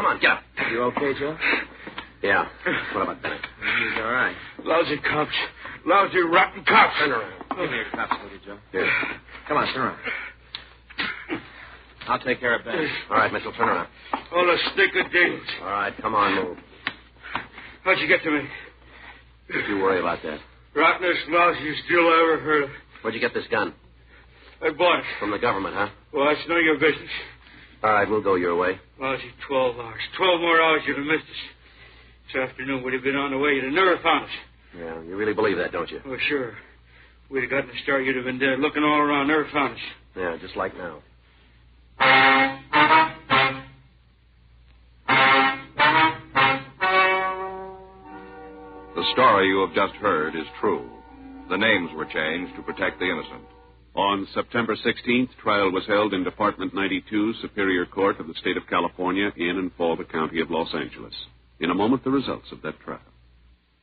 on, get up. You okay, Joe? Yeah. What about Bennett? He's all right. Lousy cops. Lousy, rotten cops. Turn around. Give me your cops, will you, Joe? Here. Come on, turn around. I'll take care of Bennett. All right, Mitchell, turn around. All a stink of demons. All right, come on, move. How'd you get to me? Don't you worry about that. Rottenest, lousiest deal I ever heard of. Where'd you get this gun? I bought it. From the government, huh? Well, that's none of your business. All right, we'll go your way. Lousy 12 hours. 12 more hours you'd have missed us. This afternoon we'd have been on the way. You'd have never found us. Yeah, you really believe that, don't you? Oh, sure. We'd have gotten a start. You'd have been dead. Looking all around, never found us. Yeah, just like now. The story you have just heard is true. The names were changed to protect the innocent. On September 16th, trial was held in Department 92, Superior Court of the State of California, in and for the County of Los Angeles. In a moment, the results of that trial.